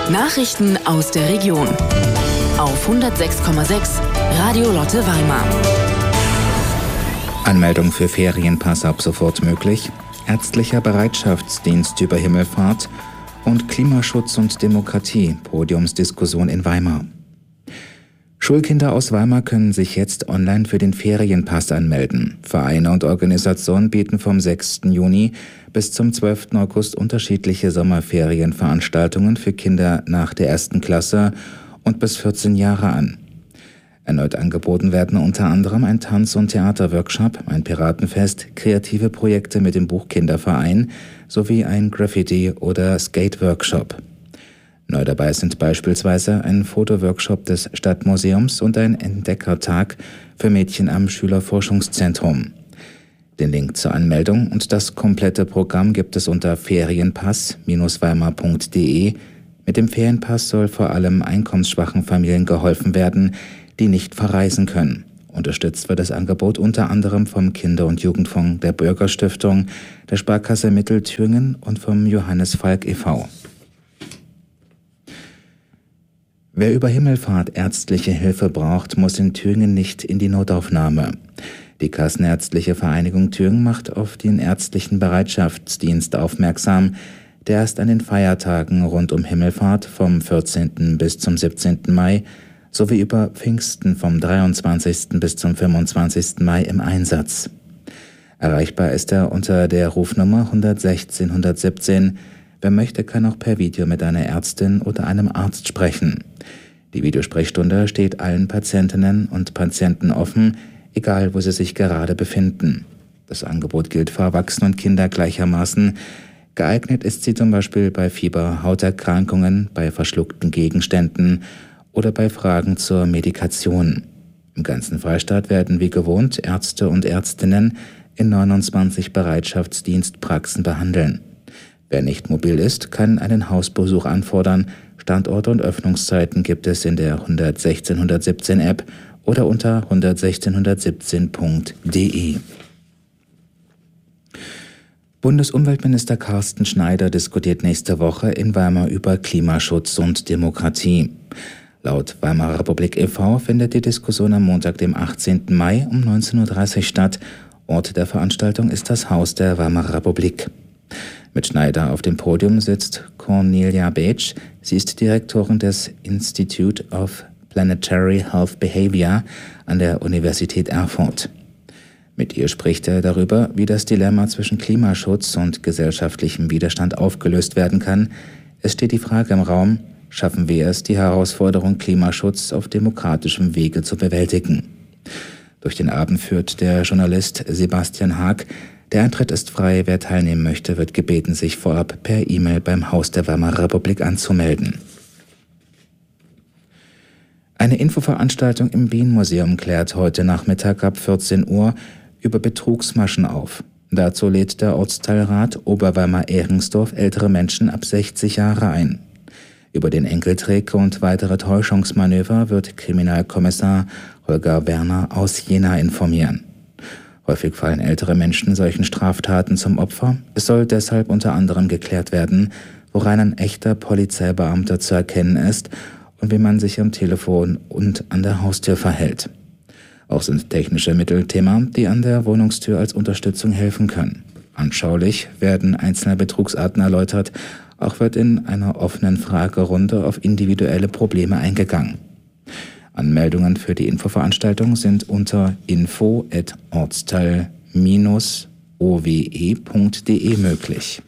Nachrichten aus der Region. Auf 106,6 Radio Lotte Weimar. Anmeldung für Ferienpass ab sofort möglich. Ärztlicher Bereitschaftsdienst über Himmelfahrt und Klimaschutz und Demokratie, Podiumsdiskussion in Weimar. Schulkinder aus Weimar können sich jetzt online für den Ferienpass anmelden. Vereine und Organisationen bieten vom 6. Juni bis zum 12. August unterschiedliche Sommerferienveranstaltungen für Kinder nach der 1. Klasse und bis 14 Jahre an. Erneut angeboten werden unter anderem ein Tanz- und Theaterworkshop, ein Piratenfest, kreative Projekte mit dem Buchkinderverein sowie ein Graffiti- oder Skate-Workshop. Neu dabei sind beispielsweise ein Fotoworkshop des Stadtmuseums und ein Entdeckertag für Mädchen am Schülerforschungszentrum. Den Link zur Anmeldung und das komplette Programm gibt es unter ferienpass-weimar.de. Mit dem Ferienpass soll vor allem einkommensschwachen Familien geholfen werden, die nicht verreisen können. Unterstützt wird das Angebot unter anderem vom Kinder- und Jugendfonds der Bürgerstiftung, der Sparkasse Mittelthüringen und vom Johannes Falk e.V. Wer über Himmelfahrt ärztliche Hilfe braucht, muss in Thüringen nicht in die Notaufnahme. Die Kassenärztliche Vereinigung Thüringen macht auf den ärztlichen Bereitschaftsdienst aufmerksam, der erst an den Feiertagen rund um Himmelfahrt vom 14. bis zum 17. Mai sowie über Pfingsten vom 23. bis zum 25. Mai im Einsatz. Erreichbar ist er unter der Rufnummer 116 117. Wer möchte, kann auch per Video mit einer Ärztin oder einem Arzt sprechen. Die Videosprechstunde steht allen Patientinnen und Patienten offen, egal wo sie sich gerade befinden. Das Angebot gilt für Erwachsene und Kinder gleichermaßen. Geeignet ist sie zum Beispiel bei Fieber, Hauterkrankungen, bei verschluckten Gegenständen oder bei Fragen zur Medikation. Im ganzen Freistaat werden wie gewohnt Ärzte und Ärztinnen in 29 Bereitschaftsdienstpraxen behandeln. Wer nicht mobil ist, kann einen Hausbesuch anfordern. Standorte und Öffnungszeiten gibt es in der 116 117 App oder unter 11617.de. Bundesumweltminister Carsten Schneider diskutiert nächste Woche in Weimar über Klimaschutz und Demokratie. Laut Weimarer Republik e.V. findet die Diskussion am Montag, dem 18. Mai um 19.30 Uhr statt. Ort der Veranstaltung ist das Haus der Weimarer Republik. Mit Schneider auf dem Podium sitzt Cornelia Beetsch. Sie ist Direktorin des Institute of Planetary Health Behavior an der Universität Erfurt. Mit ihr spricht er darüber, wie das Dilemma zwischen Klimaschutz und gesellschaftlichem Widerstand aufgelöst werden kann. Es steht die Frage im Raum, schaffen wir es, die Herausforderung Klimaschutz auf demokratischem Wege zu bewältigen? Durch den Abend führt der Journalist Sebastian Haag. Der Eintritt ist frei. Wer teilnehmen möchte, wird gebeten, sich vorab per E-Mail beim Haus der Weimarer Republik anzumelden. Eine Infoveranstaltung im Bienenmuseum klärt heute Nachmittag ab 14 Uhr über Betrugsmaschen auf. Dazu lädt der Ortsteilrat Oberweimar-Ehringsdorf ältere Menschen ab 60 Jahre ein. Über den Enkeltrick und weitere Täuschungsmanöver wird Kriminalkommissar Holger Werner aus Jena informieren. Häufig fallen ältere Menschen solchen Straftaten zum Opfer. Es soll deshalb unter anderem geklärt werden, woran ein echter Polizeibeamter zu erkennen ist und wie man sich am Telefon und an der Haustür verhält. Auch sind technische Mittel Thema, die an der Wohnungstür als Unterstützung helfen können. Anschaulich werden einzelne Betrugsarten erläutert. Auch wird in einer offenen Fragerunde auf individuelle Probleme eingegangen. Anmeldungen für die Infoveranstaltung sind unter info@ortsteil-owe.de möglich.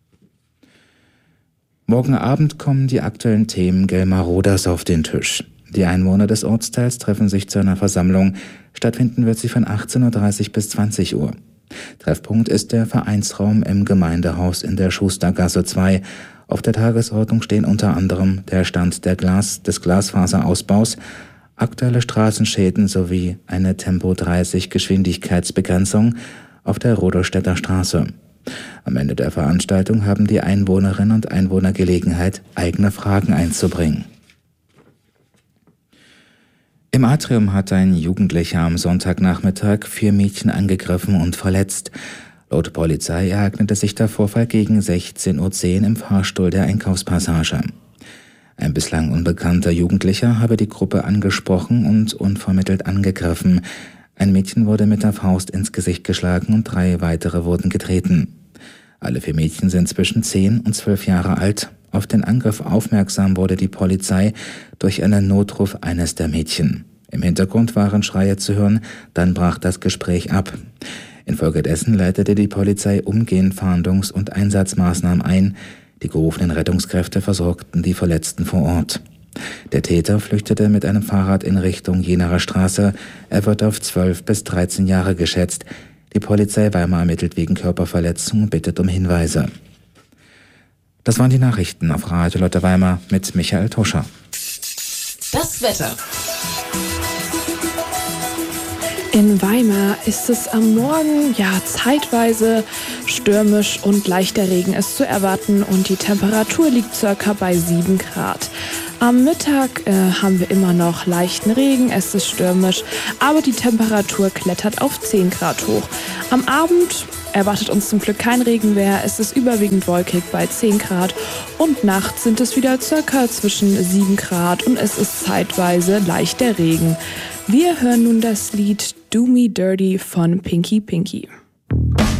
Morgen Abend kommen die aktuellen Themen Gelmaroders auf den Tisch. Die Einwohner des Ortsteils treffen sich zu einer Versammlung. Stattfinden wird sie von 18.30 Uhr bis 20 Uhr. Treffpunkt ist der Vereinsraum im Gemeindehaus in der Schustergasse 2. Auf der Tagesordnung stehen unter anderem der Stand des Glasfaserausbaus, aktuelle Straßenschäden sowie eine Tempo 30 Geschwindigkeitsbegrenzung auf der Rudolstädter Straße. Am Ende der Veranstaltung haben die Einwohnerinnen und Einwohner Gelegenheit, eigene Fragen einzubringen. Im Atrium hat ein Jugendlicher am Sonntagnachmittag 4 Mädchen angegriffen und verletzt. Laut Polizei ereignete sich der Vorfall gegen 16:10 Uhr im Fahrstuhl der Einkaufspassage. Ein bislang unbekannter Jugendlicher habe die Gruppe angesprochen und unvermittelt angegriffen. Ein Mädchen wurde mit der Faust ins Gesicht geschlagen und 3 weitere wurden getreten. Alle 4 Mädchen sind zwischen 10 und 12 Jahre alt. Auf den Angriff aufmerksam wurde die Polizei durch einen Notruf eines der Mädchen. Im Hintergrund waren Schreie zu hören, dann brach das Gespräch ab. Infolgedessen leitete die Polizei umgehend Fahndungs- und Einsatzmaßnahmen ein. Die gerufenen Rettungskräfte versorgten die Verletzten vor Ort. Der Täter flüchtete mit einem Fahrrad in Richtung Jenaer Straße. Er wird auf 12 bis 13 Jahre geschätzt. Die Polizei Weimar ermittelt wegen Körperverletzung und bittet um Hinweise. Das waren die Nachrichten auf Radio Lotte Weimar mit Michael Tuscher. Das Wetter. In Weimar ist es am Morgen zeitweise stürmisch und leichter Regen ist zu erwarten und die Temperatur liegt circa bei 7 Grad. Am Mittag haben wir immer noch leichten Regen, es ist stürmisch, aber die Temperatur klettert auf 10 Grad hoch. Am Abend erwartet uns zum Glück kein Regenwehr, es ist überwiegend wolkig bei 10 Grad und nachts sind es wieder circa zwischen 7 Grad und es ist zeitweise leichter Regen. Wir hören nun das Lied Do Me Dirty von Pinky Pinky.